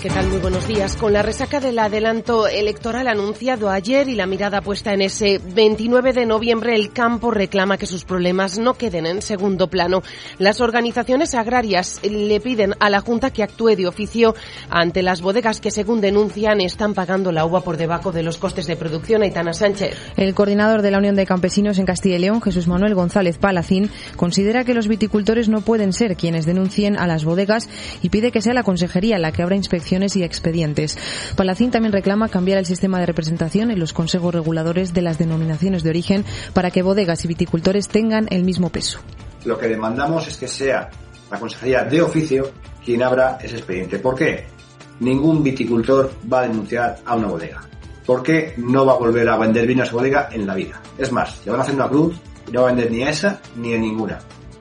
¿Qué tal? Muy buenos días. Con la resaca del adelanto electoral anunciado ayer y la mirada puesta en ese 29 de noviembre, el campo reclama que sus problemas no queden en segundo plano. Las organizaciones agrarias le piden a la Junta que actúe de oficio ante las bodegas que, según denuncian, están pagando la uva por debajo de los costes de producción. Aitana Sánchez. El coordinador de la Unión de Campesinos en Castilla y León, Jesús Manuel González Palacín, considera que los viticultores no pueden ser quienes denuncien a las bodegas y pide que sea la Consejería la que abra inspecciones y expedientes. Palacín también reclama cambiar el sistema de representación en los consejos reguladores de las denominaciones de origen para que bodegas y viticultores tengan el mismo peso. Lo que demandamos es que sea la Consejería de oficio quien abra ese expediente. ¿Por qué? Ningún viticultor va a denunciar a una bodega, porque no va a volver a vender vino a esa bodega en la vida. Es más, le van a hacer una cruz y no va a vender ni a esa ni a ninguna.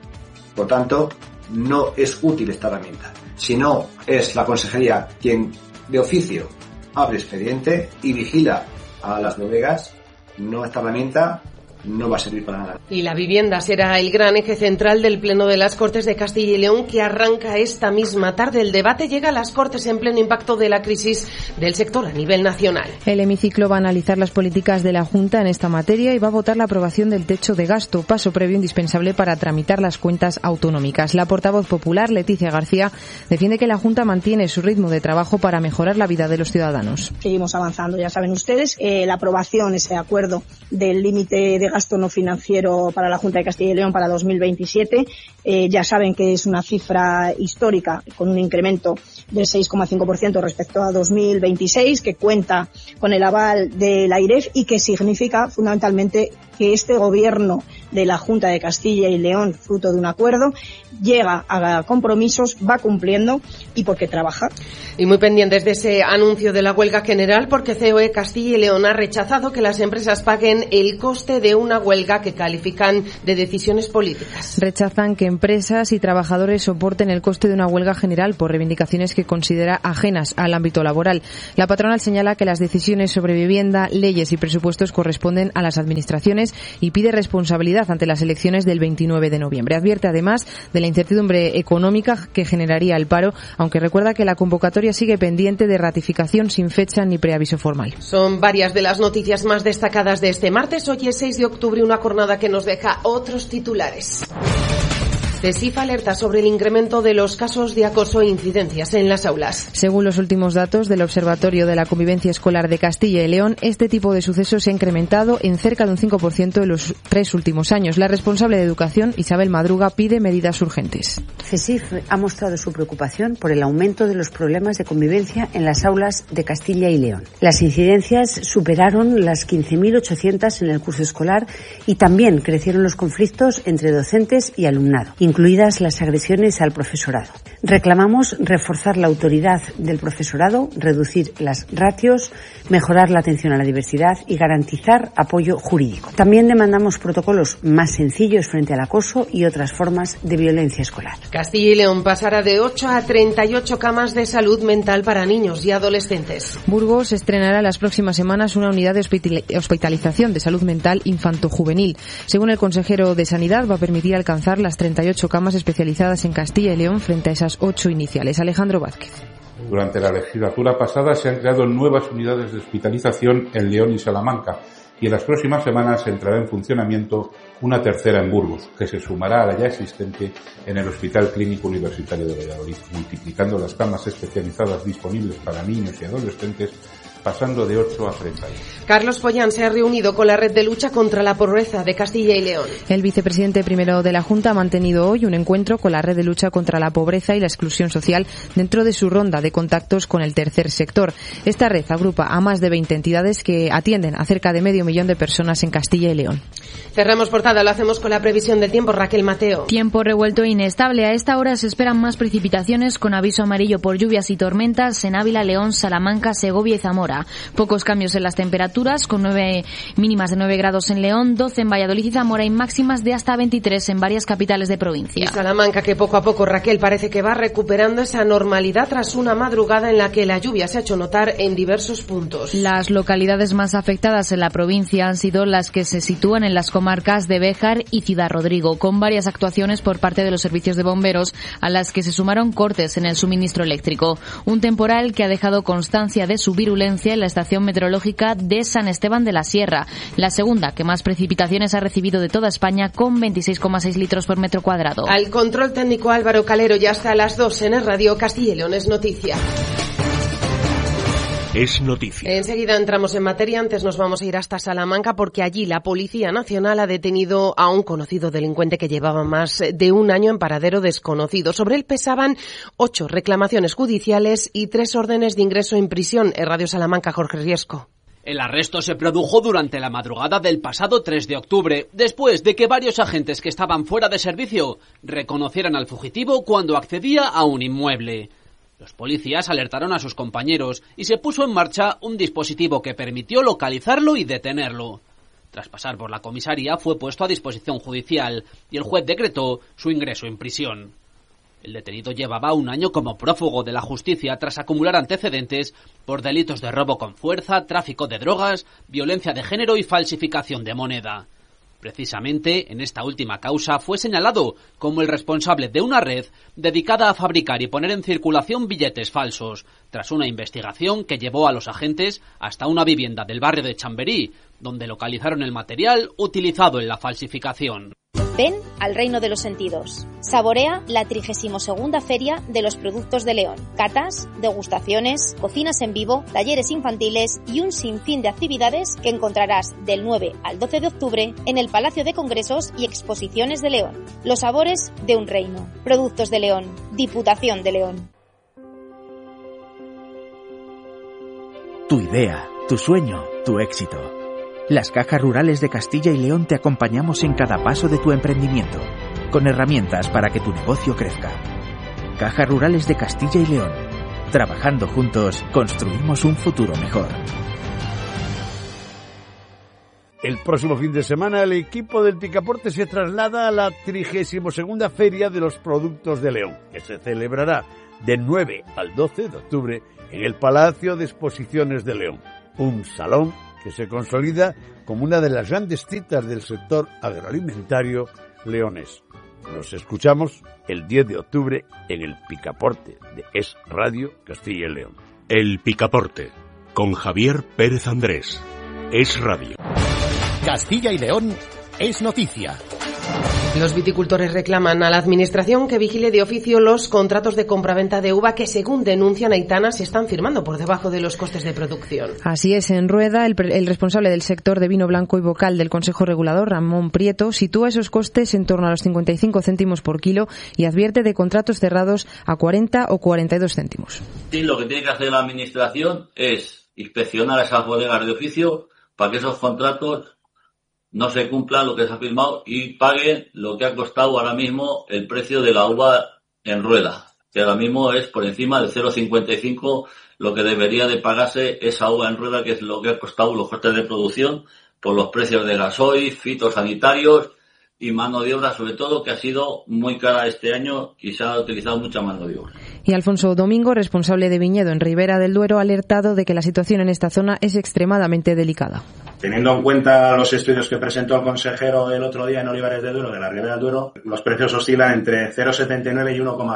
Por tanto, no es útil esta herramienta. Si no es la Consejería quien de oficio abre expediente y vigila a las bodegas, no, esta herramienta no va a servir para nada. Y la vivienda será el gran eje central del Pleno de las Cortes de Castilla y León, que arranca esta misma tarde. El debate llega a las Cortes en pleno impacto de la crisis del sector a nivel nacional. El hemiciclo va a analizar las políticas de la Junta en esta materia y va a votar la aprobación del techo de gasto, paso previo indispensable para tramitar las cuentas autonómicas. La portavoz popular, Leticia García, defiende que la Junta mantiene su ritmo de trabajo para mejorar la vida de los ciudadanos. Seguimos avanzando, ya saben ustedes, la aprobación, ese acuerdo del límite de gasto no financiero para la Junta de Castilla y León para 2027. Ya saben que es una cifra histórica con un incremento del 6,5% respecto a 2026, que cuenta con el aval de la AIREF y que significa fundamentalmente que este gobierno de la Junta de Castilla y León, fruto de un acuerdo, llega a compromisos, va cumpliendo y porque trabaja. Y muy pendientes de ese anuncio de la huelga general, porque COE Castilla y León ha rechazado que las empresas paguen el coste de una huelga que califican de decisiones políticas. Rechazan que empresas y trabajadores soporten el coste de una huelga general por reivindicaciones que considera ajenas al ámbito laboral. La patronal señala que las decisiones sobre vivienda, leyes y presupuestos corresponden a las administraciones y pide responsabilidad ante las elecciones del 29 de noviembre. Advierte además de la incertidumbre económica que generaría el paro, aunque recuerda que la convocatoria sigue pendiente de ratificación sin fecha ni preaviso formal. Son varias de las noticias más destacadas de este martes. Hoy es 6 de octubre, una jornada que nos deja otros titulares. CESIF alerta sobre el incremento de los casos de acoso e incidencias en las aulas. Según los últimos datos del Observatorio de la Convivencia Escolar de Castilla y León, este tipo de sucesos se ha incrementado en cerca de un 5% en los 3 últimos años. La responsable de Educación, Isabel Madruga, pide medidas urgentes. CESIF ha mostrado su preocupación por el aumento de los problemas de convivencia en las aulas de Castilla y León. Las incidencias superaron las 15.800 en el curso escolar y también crecieron los conflictos entre docentes y alumnado, incluidas las agresiones al profesorado. Reclamamos reforzar la autoridad del profesorado, reducir las ratios, mejorar la atención a la diversidad y garantizar apoyo jurídico. También demandamos protocolos más sencillos frente al acoso y otras formas de violencia escolar. Castilla y León pasará de 8 a 38 camas de salud mental para niños y adolescentes. Burgos estrenará las próximas semanas una unidad de hospitalización de salud mental infanto-juvenil. Según el consejero de Sanidad, va a permitir alcanzar las 38 camas especializadas en Castilla y León frente a esas 8 iniciales. Alejandro Vázquez. Durante la legislatura pasada se han creado nuevas unidades de hospitalización en León y Salamanca y en las próximas semanas entrará en funcionamiento una tercera en Burgos, que se sumará a la ya existente en el Hospital Clínico Universitario de Valladolid, multiplicando las camas especializadas disponibles para niños y adolescentes, pasando de 8 a 30 años. Carlos Pollán se ha reunido con la Red de Lucha contra la Pobreza de Castilla y León. El vicepresidente primero de la Junta ha mantenido hoy un encuentro con la Red de Lucha contra la Pobreza y la Exclusión Social dentro de su ronda de contactos con el tercer sector. Esta red agrupa a más de 20 entidades que atienden a cerca de 500.000 de personas en Castilla y León. Cerramos portada, lo hacemos con la previsión del tiempo. Raquel Mateo. Tiempo revuelto e inestable. A esta hora se esperan más precipitaciones con aviso amarillo por lluvias y tormentas en Ávila, León, Salamanca, Segovia y Zamora. hora. Pocos cambios en las temperaturas, con 9 mínimas de 9 grados en León, 12 en Valladolid y Zamora y máximas de hasta 23 en varias capitales de provincia. Y Salamanca, que poco a poco, Raquel, parece que va recuperando esa normalidad tras una madrugada en la que la lluvia se ha hecho notar en diversos puntos. Las localidades más afectadas en la provincia han sido las que se sitúan en las comarcas de Béjar y Ciudad Rodrigo, con varias actuaciones por parte de los servicios de bomberos, a las que se sumaron cortes en el suministro eléctrico. Un temporal que ha dejado constancia de su virulencia en la estación meteorológica de San Esteban de la Sierra, la segunda que más precipitaciones ha recibido de toda España, con 26,6 litros por metro cuadrado. Al control técnico Álvaro Calero, ya hasta las 2 en el Radio Castilla y León es noticia. Es noticia. Enseguida entramos en materia. Antes nos vamos a ir hasta Salamanca porque allí la Policía Nacional ha detenido a un conocido delincuente que llevaba más de un año en paradero desconocido. Sobre él pesaban 8 reclamaciones judiciales y 3 órdenes de ingreso en prisión. En Radio Salamanca, Jorge Riesco. El arresto se produjo durante la madrugada del pasado 3 de octubre, después de que varios agentes que estaban fuera de servicio reconocieran al fugitivo cuando accedía a un inmueble. Los policías alertaron a sus compañeros y se puso en marcha un dispositivo que permitió localizarlo y detenerlo. Tras pasar por la comisaría fue puesto a disposición judicial y el juez decretó su ingreso en prisión. El detenido llevaba un año como prófugo de la justicia tras acumular antecedentes por delitos de robo con fuerza, tráfico de drogas, violencia de género y falsificación de moneda. Precisamente en esta última causa fue señalado como el responsable de una red dedicada a fabricar y poner en circulación billetes falsos, tras una investigación que llevó a los agentes hasta una vivienda del barrio de Chamberí, donde localizaron el material utilizado en la falsificación. Ven al reino de los sentidos. Saborea la 32ª Feria de los Productos de León. Catas, degustaciones, cocinas en vivo, talleres infantiles y un sinfín de actividades que encontrarás del 9 al 12 de octubre en el Palacio de Congresos y Exposiciones de León. Los sabores de un reino. Productos de León. Diputación de León. Tu idea, tu sueño, tu éxito. Las Cajas Rurales de Castilla y León te acompañamos en cada paso de tu emprendimiento, con herramientas para que tu negocio crezca. Cajas Rurales de Castilla y León. Trabajando juntos, construimos un futuro mejor. El próximo fin de semana, el equipo del Picaporte se traslada a la 32ª Feria de los Productos de León, que se celebrará del 9 al 12 de octubre en el Palacio de Exposiciones de León, un salón que se consolida como una de las grandes citas del sector agroalimentario leonés. Nos escuchamos el 10 de octubre en el Picaporte de Es Radio Castilla y León. El Picaporte, con Javier Pérez Andrés. Es Radio. Castilla y León es noticia. Los viticultores reclaman a la Administración que vigile de oficio los contratos de compraventa de uva que, según denuncian Aitana, se están firmando por debajo de los costes de producción. Así es, en Rueda, el responsable del sector de vino blanco y vocal del Consejo Regulador, Ramón Prieto, sitúa esos costes en torno a los 55 céntimos por kilo y advierte de contratos cerrados a 40 o 42 céntimos. Sí, lo que tiene que hacer la Administración es inspeccionar esas bodegas de oficio para que esos contratos no se cumpla lo que se ha firmado y pague lo que ha costado ahora mismo el precio de la uva en rueda, que ahora mismo es por encima de 0,55 lo que debería de pagarse esa uva en rueda, que es lo que ha costado los costes de producción por los precios de gasoil, fitosanitarios y mano de obra, sobre todo, que ha sido muy cara este año y se ha utilizado mucha mano de obra. Y Alfonso Domingo, responsable de viñedo en Ribera del Duero, ha alertado de que la situación en esta zona es extremadamente delicada. Teniendo en cuenta los estudios que presentó el consejero el otro día en Olivares del Duero, de la Ribera del Duero, los precios oscilan entre 0,79 y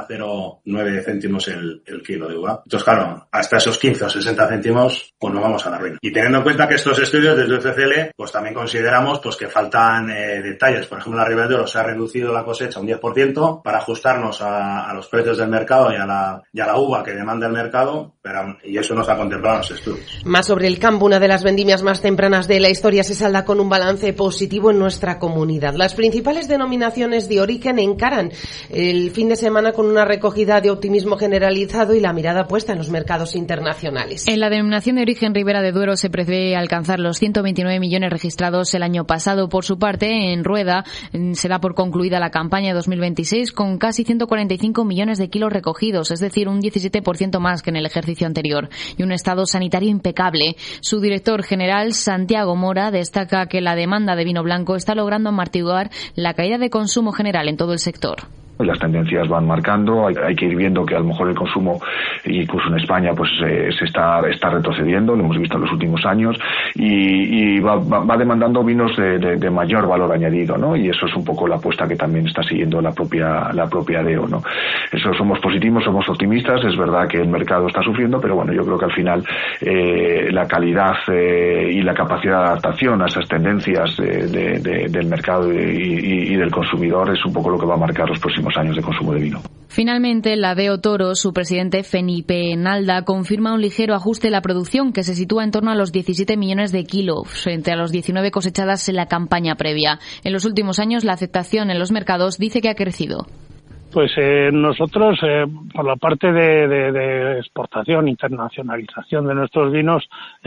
1,09 céntimos el kilo de uva. Entonces, claro, hasta esos 15 o 60 céntimos, pues nos vamos a la ruina. Y teniendo en cuenta que estos estudios desde UCCL, pues también consideramos pues que faltan detalles. Por ejemplo, en la Ribera del Duero se ha reducido la cosecha un 10% para ajustarnos a los precios del mercado y a la uva que demanda el mercado, y eso no se ha contemplado en los estudios. Más sobre el campo, una de las vendimias más tempranas de parte, la historia se salda con un balance positivo en nuestra comunidad. Las principales denominaciones de origen encaran el fin de semana con una recogida de optimismo generalizado y la mirada puesta en los mercados internacionales. En la denominación de origen Ribera de Duero se prevé alcanzar los 129 millones registrados el año pasado. Por su parte, en Rueda se da por concluida la campaña de 2026 con casi 145 millones de kilos recogidos, es decir, un 17% más que en el ejercicio anterior, y un estado sanitario impecable. Su director general, Santiago Mora, destaca que la demanda de vino blanco está logrando amortiguar la caída de consumo general en todo el sector. Las tendencias van marcando, hay que ir viendo que a lo mejor el consumo, incluso en España, pues se está retrocediendo, lo hemos visto en los últimos años, y va demandando vinos de mayor valor añadido, ¿no? Y eso es un poco la apuesta que también está siguiendo la propia DEO, ¿no? Eso, somos positivos, somos optimistas, es verdad que el mercado está sufriendo, pero bueno, yo creo que al final la calidad y la capacidad de adaptación a esas tendencias del mercado y del consumidor es un poco lo que va a marcar los próximos años de consumo de vino. Finalmente, la DEO Toro, su presidente Felipe Nalda, confirma un ligero ajuste en la producción que se sitúa en torno a los 17 millones de kilos frente a los 19 cosechadas en la campaña previa. En los últimos años, la aceptación en los mercados dice que ha crecido. Pues nosotros, por la parte de exportación, internacionalización de nuestros vinos,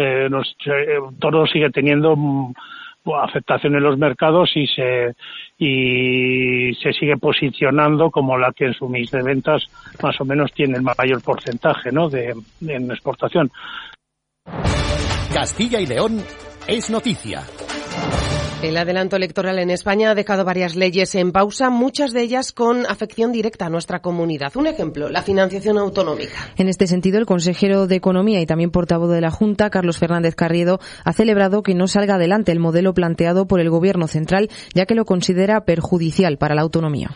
Toro sigue teniendo aceptación en los mercados y se sigue posicionando como la que en su mix de ventas más o menos tiene el mayor porcentaje, ¿no?, en exportación. Castilla y León es noticia. El adelanto electoral en España ha dejado varias leyes en pausa, muchas de ellas con afección directa a nuestra comunidad. Un ejemplo, la financiación autonómica. En este sentido, el consejero de Economía y también portavoz de la Junta, Carlos Fernández Carriedo, ha celebrado que no salga adelante el modelo planteado por el Gobierno central, ya que lo considera perjudicial para la autonomía.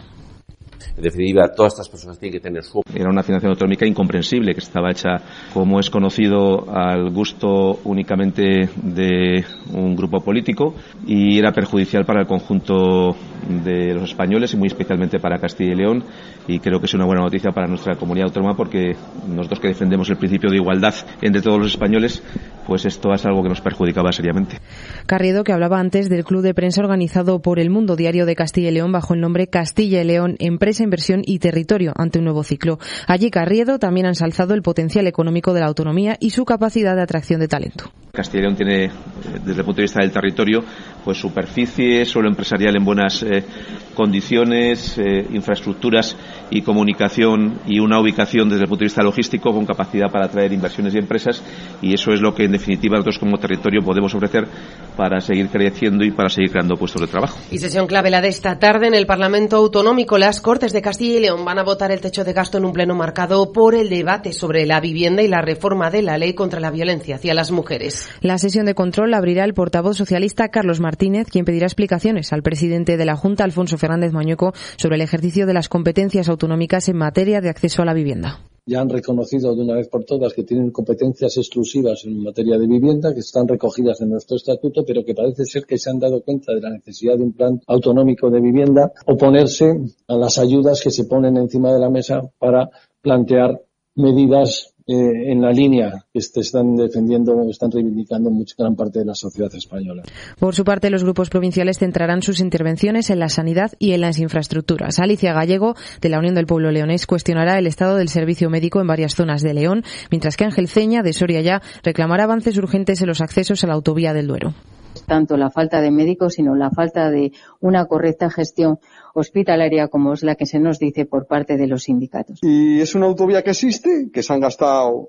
En definitiva, todas estas personas tienen que tener su... Era una financiación autonómica incomprensible, que estaba hecha, como es conocido, al gusto únicamente de un grupo político, y era perjudicial para el conjunto de los españoles y muy especialmente para Castilla y León, y creo que es una buena noticia para nuestra comunidad autónoma, porque nosotros que defendemos el principio de igualdad entre todos los españoles, pues esto es algo que nos perjudicaba seriamente. Carriedo, que hablaba antes del club de prensa organizado por El Mundo Diario de Castilla y León bajo el nombre Castilla y León, Empresa, Inversión y Territorio, ante un nuevo ciclo. Allí Carriedo también ha ensalzado el potencial económico de la autonomía y su capacidad de atracción de talento. Castilla y León tiene, desde el punto de vista del territorio, pues superficie, suelo empresarial en buenas condiciones, infraestructuras y comunicación, y una ubicación desde el punto de vista logístico con capacidad para atraer inversiones y empresas, y eso es lo que en definitiva nosotros como territorio podemos ofrecer para seguir creciendo y para seguir creando puestos de trabajo. Y sesión clave la de esta tarde en el Parlamento Autonómico. Las Cortes de Castilla y León van a votar el techo de gasto en un pleno marcado por el debate sobre la vivienda y la reforma de la ley contra la violencia hacia las mujeres. La sesión de control la abrirá el portavoz socialista Carlos Martínez, quien pedirá explicaciones al presidente de la Junta, Alfonso Fernández Mañueco, sobre el ejercicio de las competencias autonómicas en materia de acceso a la vivienda. Ya han reconocido de una vez por todas que tienen competencias exclusivas en materia de vivienda, que están recogidas en nuestro estatuto, pero que parece ser que se han dado cuenta de la necesidad de un plan autonómico de vivienda, oponerse a las ayudas que se ponen encima de la mesa para plantear medidas en la línea que están defendiendo, están reivindicando gran parte de la sociedad española. Por su parte, los grupos provinciales centrarán sus intervenciones en la sanidad y en las infraestructuras. Alicia Gallego, de la Unión del Pueblo Leonés, cuestionará el estado del servicio médico en varias zonas de León, mientras que Ángel Ceña, de Soria Ya, reclamará avances urgentes en los accesos a la autovía del Duero. Tanto la falta de médicos, sino la falta de una correcta gestión hospitalaria, como es la que se nos dice por parte de los sindicatos. Y es una autovía que existe, que se han gastado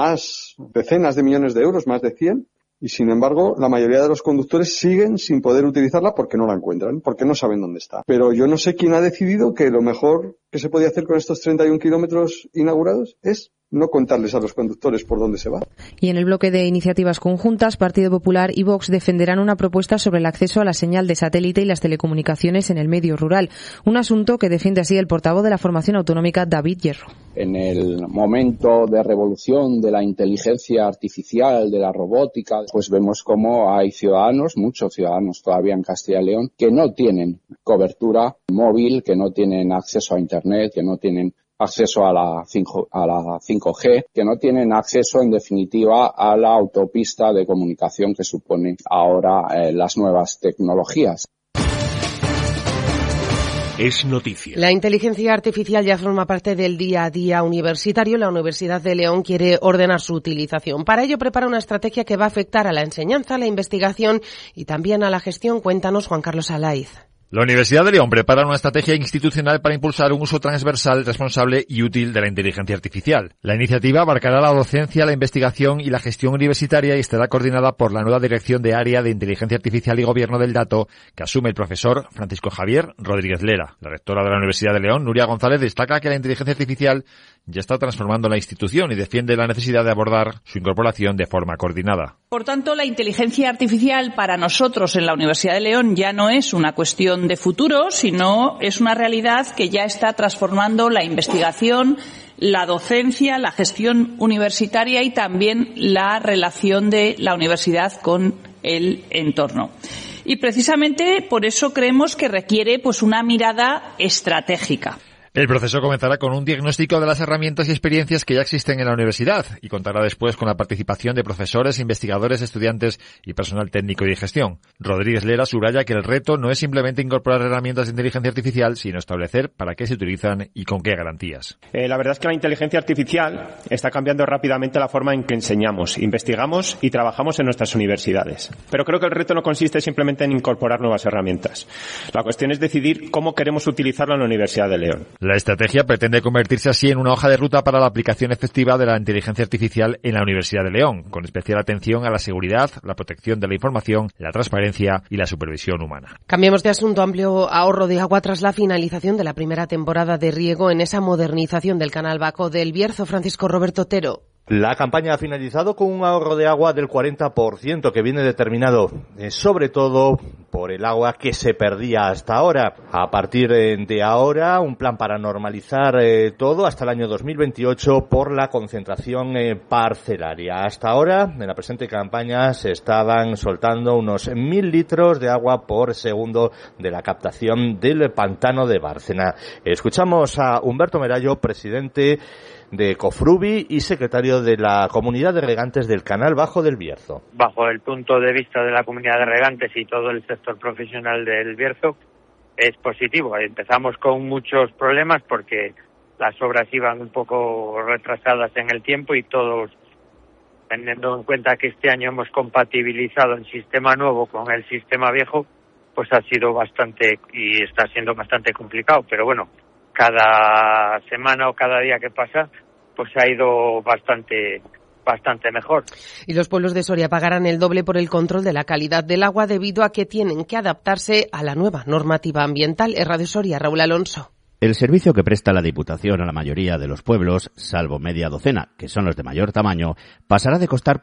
decenas de millones de euros, más de 100, y sin embargo la mayoría de los conductores siguen sin poder utilizarla porque no la encuentran, porque no saben dónde está. Pero yo no sé quién ha decidido que lo mejor que se podía hacer con estos 31 kilómetros inaugurados es no contarles a los conductores por dónde se va. Y en el bloque de iniciativas conjuntas, Partido Popular y Vox defenderán una propuesta sobre el acceso a la señal de satélite y las telecomunicaciones en el medio rural, un asunto que defiende así el portavoz de la formación autonómica, David Hierro. En el momento de revolución de la inteligencia artificial, de la robótica, pues vemos cómo hay ciudadanos, muchos ciudadanos todavía en Castilla y León, que no tienen cobertura móvil, que no tienen acceso a Internet, que no tienen acceso a la 5G, que no tienen acceso en definitiva a la autopista de comunicación que supone ahora las nuevas tecnologías. Es noticia. La inteligencia artificial ya forma parte del día a día universitario. La Universidad de León quiere ordenar su utilización. Para ello prepara una estrategia que va a afectar a la enseñanza, a la investigación y también a la gestión. Cuéntanos, Juan Carlos Alaiz. La Universidad de León prepara una estrategia institucional para impulsar un uso transversal, responsable y útil de la inteligencia artificial. La iniciativa abarcará la docencia, la investigación y la gestión universitaria y estará coordinada por la nueva Dirección de Área de Inteligencia Artificial y Gobierno del Dato, que asume el profesor Francisco Javier Rodríguez Lera. La rectora de la Universidad de León, Nuria González, destaca que la inteligencia artificial ya está transformando la institución y defiende la necesidad de abordar su incorporación de forma coordinada. Por tanto, la inteligencia artificial para nosotros en la Universidad de León ya no es una cuestión de futuro, sino es una realidad que ya está transformando la investigación, la docencia, la gestión universitaria y también la relación de la universidad con el entorno. Y precisamente por eso creemos que requiere una mirada estratégica. El proceso comenzará con un diagnóstico de las herramientas y experiencias que ya existen en la universidad y contará después con la participación de profesores, investigadores, estudiantes y personal técnico y de gestión. Rodríguez Lera subraya que el reto no es simplemente incorporar herramientas de inteligencia artificial, sino establecer para qué se utilizan y con qué garantías. La verdad es que la inteligencia artificial está cambiando rápidamente la forma en que enseñamos, investigamos y trabajamos en nuestras universidades. Pero creo que el reto no consiste simplemente en incorporar nuevas herramientas. La cuestión es decidir cómo queremos utilizarlo en la Universidad de León. La estrategia pretende convertirse así en una hoja de ruta para la aplicación efectiva de la inteligencia artificial en la Universidad de León, con especial atención a la seguridad, la protección de la información, la transparencia y la supervisión humana. Cambiamos de asunto. Amplio ahorro de agua tras la finalización de la primera temporada de riego en esa modernización del canal Baco del Bierzo. Francisco Roberto Otero. La campaña ha finalizado con un ahorro de agua del 40% que viene determinado sobre todo por el agua que se perdía hasta ahora. A partir de ahora, un plan para normalizar todo hasta el año 2028 por la concentración parcelaria. Hasta ahora, en la presente campaña, se estaban soltando unos 1.000 litros de agua por segundo de la captación del pantano de Bárcena. Escuchamos a Humberto Merallo, presidente de Cofrubi y secretario de la Comunidad de Regantes del Canal Bajo del Bierzo. Bajo el punto de vista de la Comunidad de Regantes y todo el sector profesional del Bierzo, es positivo. Empezamos con muchos problemas porque las obras iban un poco retrasadas en el tiempo y todos, teniendo en cuenta que este año hemos compatibilizado el sistema nuevo con el sistema viejo, pues ha sido bastante y está siendo bastante complicado. Pero bueno, cada semana o cada día que pasa, pues ha ido bastante mejor. Y los pueblos de Soria pagarán el doble por el control de la calidad del agua debido a que tienen que adaptarse a la nueva normativa ambiental. En Radio Soria, Raúl Alonso. El servicio que presta la Diputación a la mayoría de los pueblos, salvo media docena, que son los de mayor tamaño, pasará de costar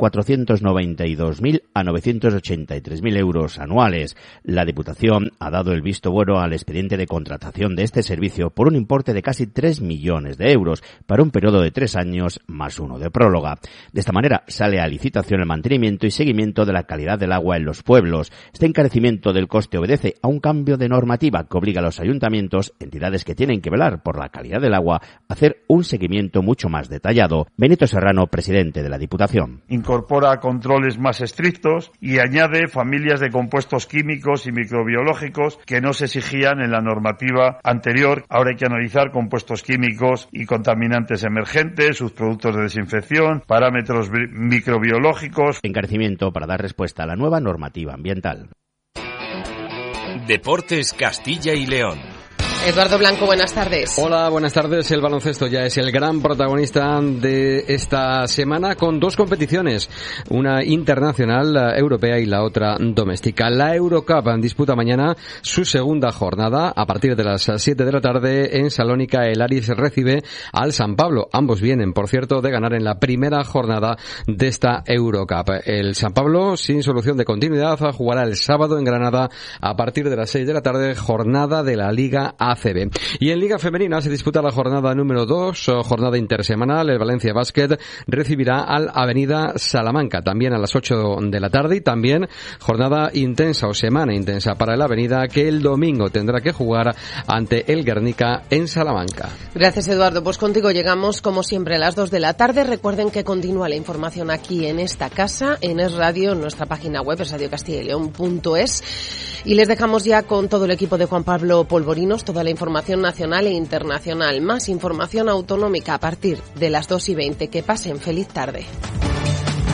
492.000 a 983.000 euros anuales. La Diputación ha dado el visto bueno al expediente de contratación de este servicio por un importe de casi 3 millones de euros para un periodo de 3 años más uno de próloga. De esta manera sale a licitación el mantenimiento y seguimiento de la calidad del agua en los pueblos. Este encarecimiento del coste obedece a un cambio de normativa que obliga a los ayuntamientos, entidades que tienen que velar por la calidad del agua, a hacer un seguimiento mucho más detallado. Benito Serrano, presidente de la Diputación. Incorpora controles más estrictos y añade familias de compuestos químicos y microbiológicos que no se exigían en la normativa anterior. Ahora hay que analizar compuestos químicos y contaminantes emergentes, sus productos de desinfección, parámetros microbiológicos. Encarecimiento para dar respuesta a la nueva normativa ambiental. Deportes Castilla y León. Eduardo Blanco, buenas tardes. Hola, buenas tardes. El baloncesto ya es el gran protagonista de esta semana con dos competiciones, una internacional, la europea y la otra doméstica. La Eurocup disputa mañana su segunda jornada. A partir de las 7 de la tarde en Salónica, el Aris recibe al San Pablo. Ambos vienen, por cierto, de ganar en la primera jornada de esta Eurocup. El San Pablo, sin solución de continuidad, jugará el sábado en Granada a partir de las 6 de la tarde, jornada de la Liga ACB. Y en Liga Femenina se disputa la jornada número 2, jornada intersemanal. El Valencia Basket recibirá al Avenida Salamanca, también a las 8 de la tarde, y también jornada intensa o semana intensa para el Avenida, que el domingo tendrá que jugar ante el Guernica en Salamanca. Gracias, Eduardo. Pues contigo llegamos, como siempre, a las 2 de la tarde. Recuerden que continúa la información aquí en esta casa, en Es Radio, en nuestra página web, es radiocastillaleon.es. Y les dejamos ya con todo el equipo de Juan Pablo Polvorinos, toda la información nacional e internacional. Más información autonómica a partir de las 2:20. Que pasen feliz tarde.